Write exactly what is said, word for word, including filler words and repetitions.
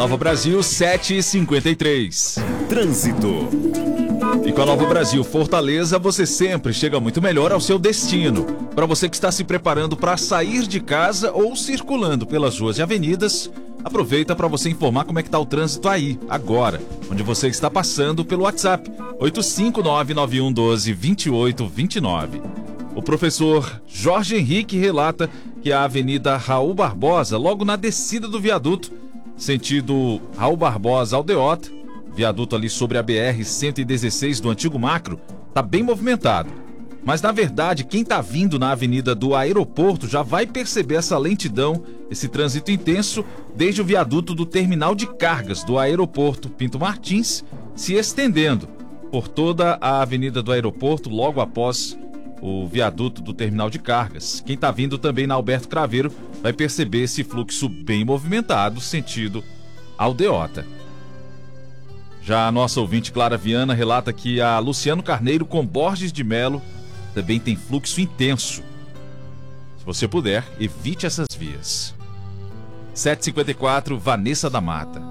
Nova Brasil, sete e cinquenta e três. Trânsito. E com a Nova Brasil Fortaleza, você sempre chega muito melhor ao seu destino. Para você que está se preparando para sair de casa ou circulando pelas ruas e avenidas, aproveita para você informar como é que está o trânsito aí, agora, onde você está passando pelo WhatsApp, oito cinco nove nove um um dois dois oito dois nove. O professor Jorge Henrique relata que a Avenida Raul Barbosa, logo na descida do viaduto, sentido Raul Barbosa Aldeota, viaduto ali sobre a B R cento e dezesseis do antigo Macro, tá bem movimentado. Mas na verdade, quem tá vindo na Avenida do Aeroporto já vai perceber essa lentidão, esse trânsito intenso, desde o viaduto do terminal de cargas do Aeroporto Pinto Martins, se estendendo por toda a Avenida do Aeroporto, logo após o viaduto do terminal de cargas. Quem tá vindo também na Alberto Craveiro vai perceber esse fluxo bem movimentado, sentido Aldeota. Já a nossa ouvinte Clara Viana relata que a Luciano Carneiro com Borges de Melo também tem fluxo intenso. Se você puder, evite essas vias. sete e cinquenta e quatro, Vanessa da Mata.